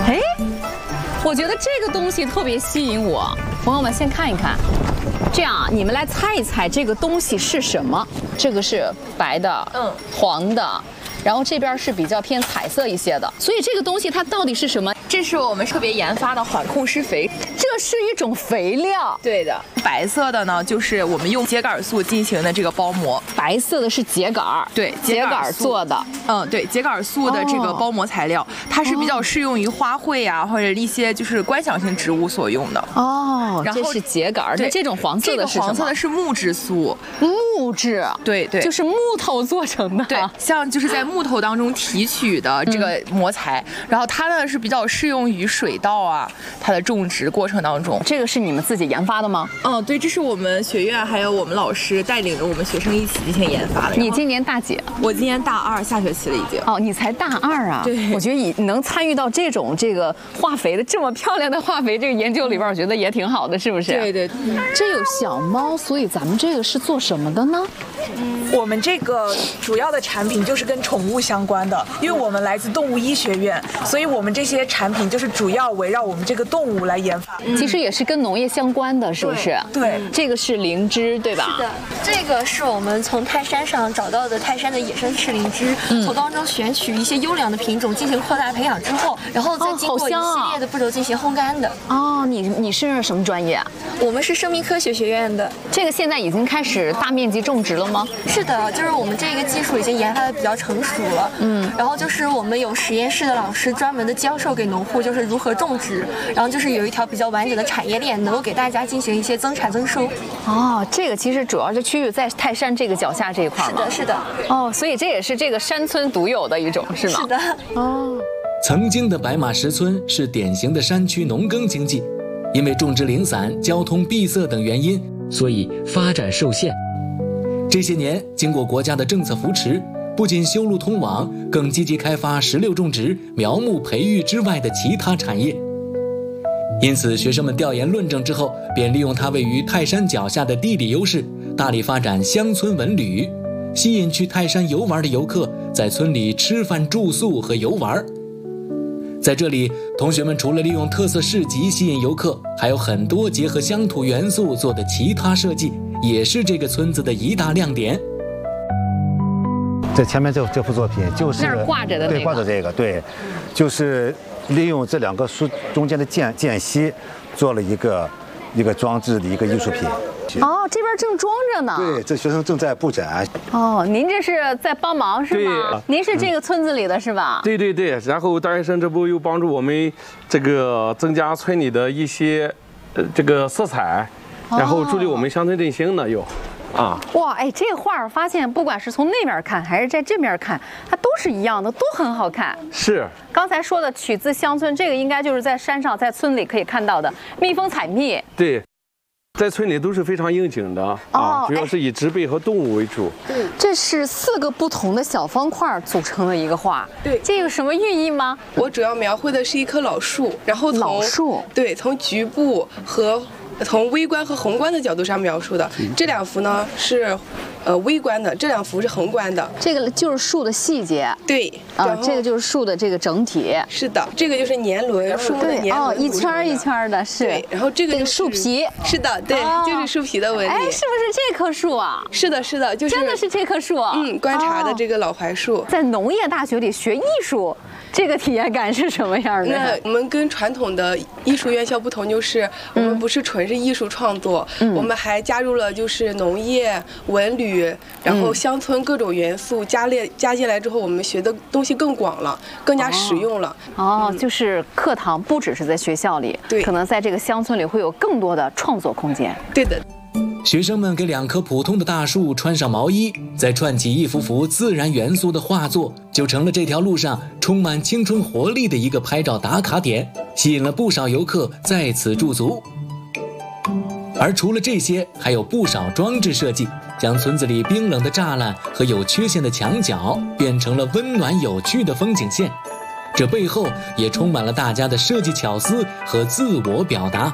哎，我觉得这个东西特别吸引我。朋友们先看一看，这样你们来猜一猜这个东西是什么？这个是白的，黄的。 然后这边是比较偏彩色一些的，所以这个东西它到底是什么？ 这是我们特别研发的缓控施肥， 这是一种肥料。 对的，白色的呢，就是我们用秸秆素进行的这个包膜。 白色的是秸秆， 对， 秸秆做的。 对，秸秆素的这个包膜材料，它是比较适用于花卉啊，或者一些就是观赏性植物所用的。 哦， 然后这是秸秆，那这种黄色的是什么？ 黄色的是木质素。 木质， 对， 就是木头做成的。 对，像就是在木头当中提取的这个膜材，然后它呢是比较适用于水稻啊，它的种植过程当中。 这个是你们自己研发的吗？ 对，这是我们学院还有我们老师带领着我们学生一起进行研发的。 你今年大几？ 我今年大2，下学期了已经。 哦，你才大2啊？ 对， 我觉得你能参与到这个化肥的这么漂亮的化肥这个研究里边，我觉得也挺好的，是不是？ 对。 这有小猫，所以咱们这个是做什么的呢？ 我们这个主要的产品就是跟宠物相关的，因为我们来自动物医学院，所以我们这些产品就是主要围绕我们这个动物来研发。 其实也是跟农业相关的，是不是？ 对， 这个是灵芝，对吧？ 是的，这个是我们从泰山上找到的泰山的野生赤灵芝，从当中选取一些优良的品种进行扩大培养之后，然后再经过一系列的步骤进行烘干的。 哦，你是什么专业？ 我们是生命科学学院的。 这个现在已经开始大面积种植了吗？ 是的，就是我们这个技术已经研发的比较成熟了。然后就是我们有实验室的老师专门的教授给农户就是如何种植，然后就是有一条比较完整的产业链，能够给大家进行一些增产增收。 哦，这个其实主要是区域在泰山这个脚下这一块吗？ 是的。 哦，所以这也是这个山村独有的一种，是吗？ 是的。 哦， 曾经的白马石村是典型的山区农耕经济，因为种植零散、交通闭塞等原因，所以发展受限。这些年，经过国家的政策扶持，不仅修路通网，更积极开发石榴种植、苗木培育之外的其他产业。因此，学生们调研论证之后，便利用它位于泰山脚下的地理优势，大力发展乡村文旅，吸引去泰山游玩的游客在村里吃饭、住宿和游玩。在这里，同学们除了利用特色市集吸引游客，还有很多结合乡土元素做的其他设计，也是这个村子的一大亮点。 这前面这幅作品就是那儿挂着的那个， 对，挂着这个，对，就是利用这2个树中间的间隙，做了一个装置的一个艺术品。 哦，这边正装着呢。 对，这学生正在布展。 哦，您这是在帮忙是吗？您是这个村子里的是吧？ 对。然后大学生这不又帮助我们这个增加村里的一些这个色彩，然后助力我们乡村振兴呢又。 哇，哎，这个画发现不管是从那边看还是在这边看，它都是一样的，都很好看。 是。 刚才说的取自乡村，这个应该就是在山上，在村里可以看到的蜜蜂采蜜。 对，在村里都是非常应景的主要是以植被和动物为主。 对，这是4个不同的小方块组成的一个画。 对， 这有什么寓意吗？ 我主要描绘的是一棵老树，然后老树， 对，从局部和从微观和宏观的角度上描述的。这2幅呢是微观的，这2幅是宏观的。 这个就是树的细节。 对， 这个就是树的这个整体。 是的，这个就是年轮，树的年轮。 一圈一圈的，是。 对，然后这个树皮。 是的，对，就是树皮的纹理。 哎，是不是这棵树啊？ 是的，就是真的是这棵树。 观察的这个老槐树。 在农业大学里学艺术，这个体验感是什么样的？ 那我们跟传统的艺术院校不同，就是我们不是纯是艺术创作，我们还加入了就是农业、文旅，然后乡村各种元素加进来之后，我们学的东西更广了，更加实用了。 就是课堂不只是在学校里， 对， 可能在这个乡村里会有更多的创作空间。 对的。 学生们给2棵普通的大树穿上毛衣，再串起一幅幅自然元素的画作，就成了这条路上充满青春活力的一个拍照打卡点，吸引了不少游客在此驻足。而除了这些，还有不少装置设计，将村子里冰冷的栅栏和有缺陷的墙角变成了温暖有趣的风景线。这背后也充满了大家的设计巧思和自我表达。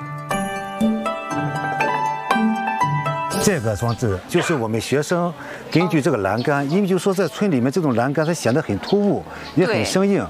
这个装置就是我们学生根据这个栏杆，因为就是说在村里面这种栏杆它显得很突兀，也很生硬。